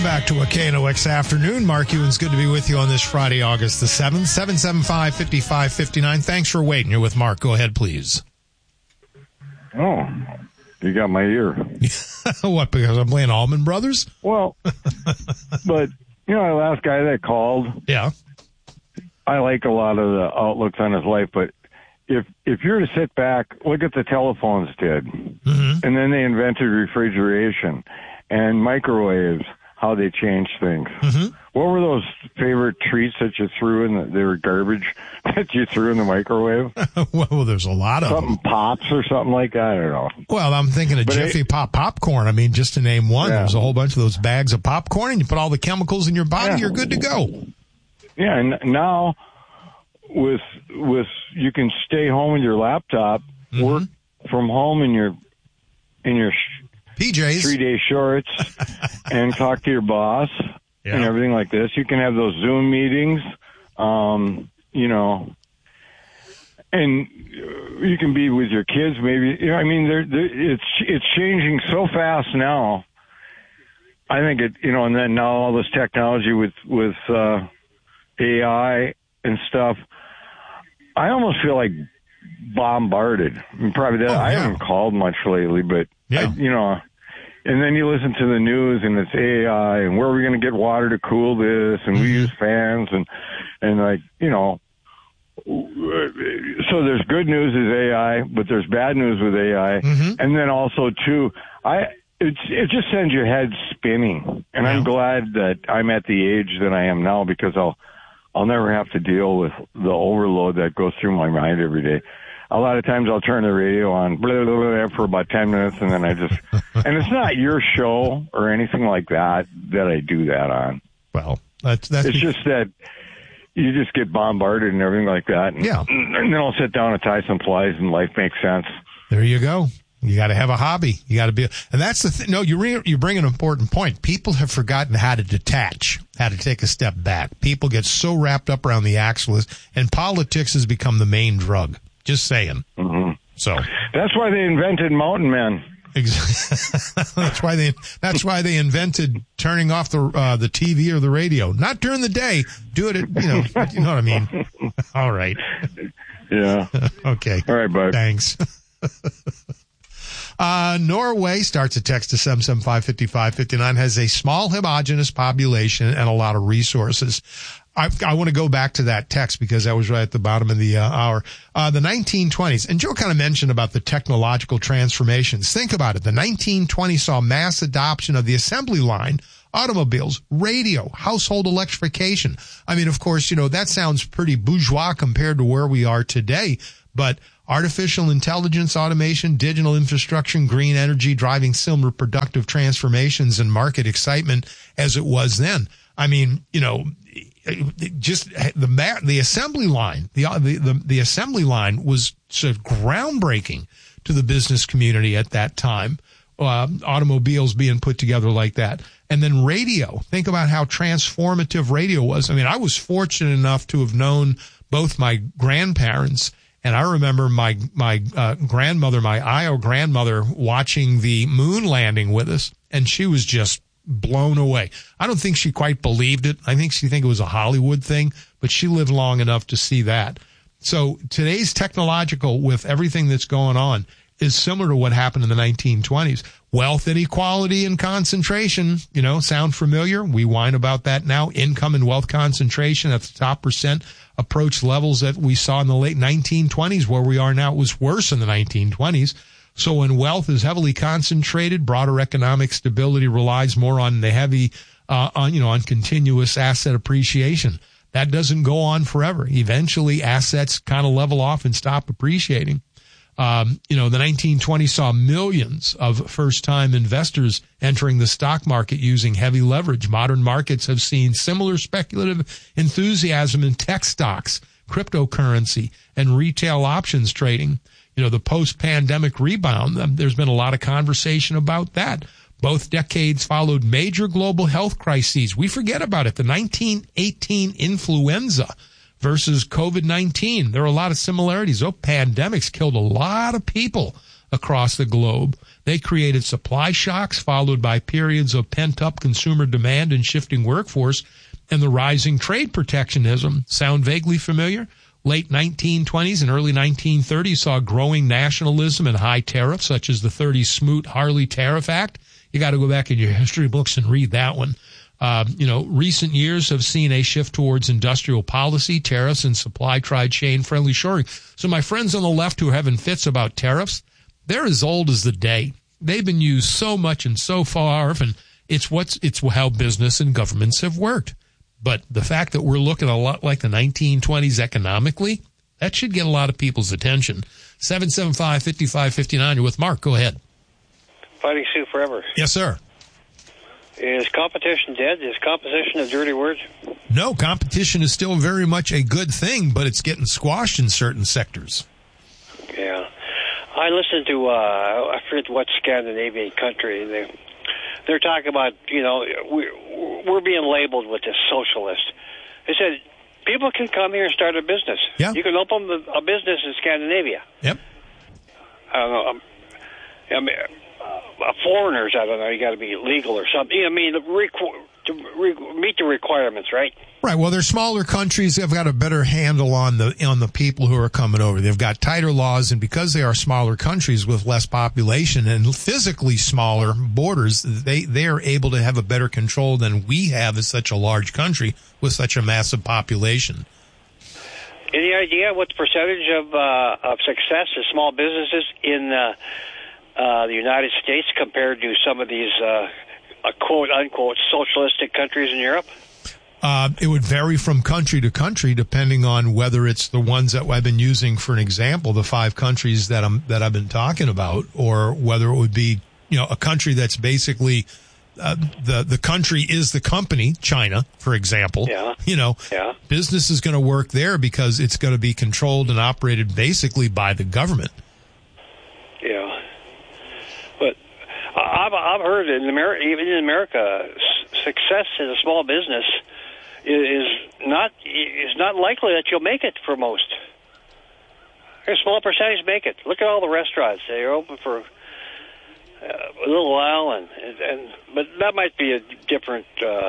back to a KNOX afternoon. Mark Ewan's good to be with you on this Friday, August the 7th, 775-5559. Thanks for waiting. You're with Mark. Go ahead, please. Oh, you got my ear. What, because I'm playing Allman Brothers? Well, but, the last guy that called, yeah, I like a lot of the outlooks on his life, but if you're to sit back, look at the telephones did, and then they invented refrigeration and microwaves, how they changed things. What were those favorite treats that you threw in they were garbage that you threw in the microwave? Well, there's a lot of something them. Pops or something like that. I don't know. Well, I'm thinking of Jiffy Pop popcorn. I mean, just to name one, there's a whole bunch of those bags of popcorn, and you put all the chemicals in your body, you're good to go. Yeah, and now with you can stay home with your laptop, work from home in your PJs, 3-day shorts, and talk to your boss and everything like this. You can have those Zoom meetings, and you can be with your kids. Maybe it's changing so fast now. I think and then now all this technology with AI and stuff. I almost feel like bombarded. I haven't called much lately, but and then you listen to the news and it's AI and where are we going to get water to cool this, and we use fans and so there's good news is AI, but there's bad news with AI, and then also too, it just sends your head spinning, and I'm glad that I'm at the age that I am now, because I'll never have to deal with the overload that goes through my mind every day. A lot of times I'll turn the radio on blah, blah, blah, for about 10 minutes, and then I just and it's not your show or anything like that I do that on. Well, that's it's just that you just get bombarded and everything like that. And then I'll sit down and tie some flies, and life makes sense. There you go. You got to have a hobby. You got to be, and that's the thing. No, you bring an important point. People have forgotten how to detach, how to take a step back. People get so wrapped up around the axle, and politics has become the main drug. Just saying. So that's why they invented Mountain Men. That's why they invented turning off the TV or the radio. Not during the day. Do it at, you know what I mean. All right. Yeah. Okay. All right, bud. Thanks. Norway starts a text to 775-5559, has a small homogeneous population and a lot of resources. I want to go back to that text because that was right at the bottom of the hour. The 1920s, and Joe kind of mentioned about the technological transformations. Think about it. The 1920s saw mass adoption of the assembly line, automobiles, radio, household electrification. I mean, of course, that sounds pretty bourgeois compared to where we are today, but artificial intelligence, automation, digital infrastructure, green energy driving similar productive transformations and market excitement as it was then. I mean, just the assembly line, the assembly line was sort of groundbreaking to the business community at that time. Automobiles being put together like that. And then radio. Think about how transformative radio was. I mean, I was fortunate enough to have known both my grandparents, and I remember my grandmother, my Io grandmother, watching the moon landing with us, and she was just blown away. I don't think she quite believed it. I think she think it was a Hollywood thing, but she lived long enough to see that. So today's technological, with everything that's going on, is similar to what happened in the 1920s. Wealth inequality and concentration, sound familiar? We whine about that now. Income and wealth concentration at the top percent approach levels that we saw in the late 1920s. Where we are now, it was worse in the 1920s. So when wealth is heavily concentrated, broader economic stability relies more on the heavy, on continuous asset appreciation. That doesn't go on forever. Eventually, assets kind of level off and stop appreciating. The 1920s saw millions of first-time investors entering the stock market using heavy leverage. Modern markets have seen similar speculative enthusiasm in tech stocks, cryptocurrency, and retail options trading. The post-pandemic rebound, there's been a lot of conversation about that. Both decades followed major global health crises. We forget about it. The 1918 influenza versus COVID-19. There are a lot of similarities. Pandemics killed a lot of people across the globe. They created supply shocks followed by periods of pent-up consumer demand and shifting workforce and the rising trade protectionism. Sound vaguely familiar? Late 1920s and early 1930s saw growing nationalism and high tariffs, such as the 30 Smoot-Hawley Tariff Act. You got to go back in your history books and read that one. Recent years have seen a shift towards industrial policy, tariffs, and supply chain friendly shoring. So my friends on the left who are having fits about tariffs, they're as old as the day. They've been used so much and so far, and it's how business and governments have worked. But the fact that we're looking a lot like the 1920s economically, that should get a lot of people's attention. 775-5559, you're with Mark. Go ahead. Fighting Sioux forever. Yes, sir. Is competition dead? Is competition a dirty word? No, competition is still very much a good thing, but it's getting squashed in certain sectors. Yeah. I listened to, I forget what Scandinavian country, they're talking about, we're being labeled with this socialist. They said, people can come here and start a business. Yeah. You can open a business in Scandinavia. Yep. I don't know. Foreigners, I don't know, you got to be legal or something. I mean, to meet the requirements, right? Right. Well, they're smaller countries. They've got a better handle on the people who are coming over. They've got tighter laws, and because they are smaller countries with less population and physically smaller borders, they are able to have a better control than we have as such a large country with such a massive population. Any idea what the percentage of success of small businesses in the United States compared to some of these quote-unquote socialistic countries in Europe? It would vary from country to country depending on whether it's the ones that I've been using for an example, the 5 countries that I've been talking about, or whether it would be, a country that's basically the country is the company, China, for example. Yeah. Yeah. Business is going to work there because it's going to be controlled and operated basically by the government. Yeah. But I've heard in America, even in America, success in a small business is not likely that you'll make it for most. A small percentage make it. Look at all the restaurants; they're open for a little while, but that might be a different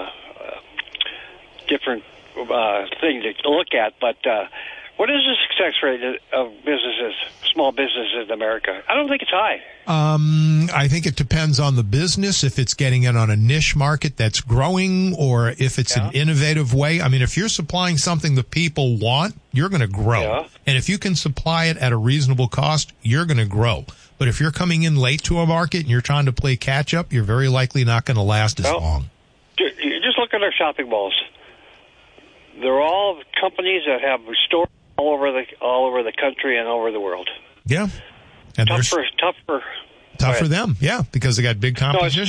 thing to look at. But what is the success rate of businesses, small businesses in America? I don't think it's high. I think it depends on the business, if it's getting it on a niche market that's growing or if it's an innovative way. I mean, if you're supplying something that people want, you're going to grow. Yeah. And if you can supply it at a reasonable cost, you're going to grow. But if you're coming in late to a market and you're trying to play catch up, you're very likely not going to last as long. You just look at our shopping malls. They're all companies that have stores all over the country and all over the world. Yeah. And tough for them, yeah, because they got big competition.